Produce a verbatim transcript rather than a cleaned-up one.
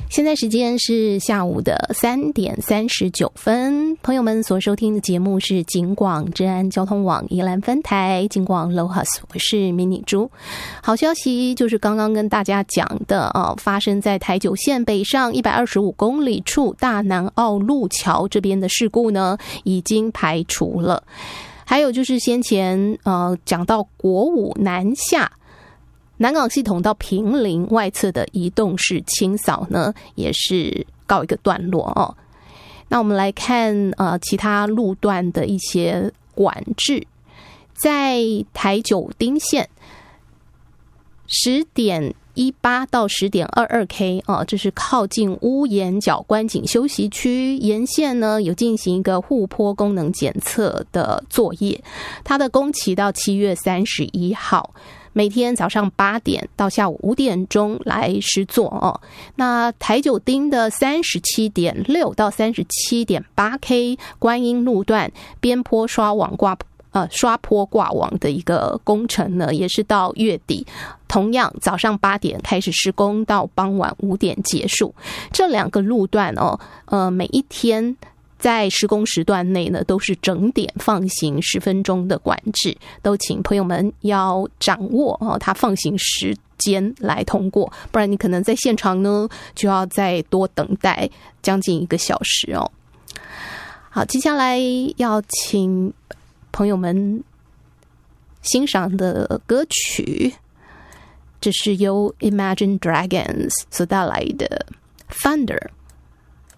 现在时间是下午的三点三十九分，朋友们所收听的节目是警广治安交通网宜兰分台警广 Lohas， 我是迷你猪。好消息就是刚刚跟大家讲的啊，发生在台九线北上一百二十五公里处大南澳路桥这边的事故呢，已经排除了。还有就是先前呃讲到国五南下。南港系统到坪林外侧的移动式清扫呢，也是告一个段落哦。那我们来看呃其他路段的一些管制，在台九丁线十点一八到十点二二 K 啊，这是靠近屋檐角观景休息区沿线呢，有进行一个护坡功能检测的作业，它的工期到七月三十一号。每天早上八点到下午五点钟来施作哦。那台九丁的三十七点六到三十七点八 K 观音路段边坡刷网挂呃刷坡挂网的一个工程呢，也是到月底，同样早上八点开始施工，到傍晚五点结束。这两个路段哦，呃，每一天。在施工时段内呢，都是整点放行十分钟的管制，都请朋友们要掌握哦，它放行时间来通过，不然你可能在现场呢就要再多等待将近一个小时哦。好，接下来要请朋友们欣赏的歌曲，这是由 Imagine Dragons 所带来的 Thunder。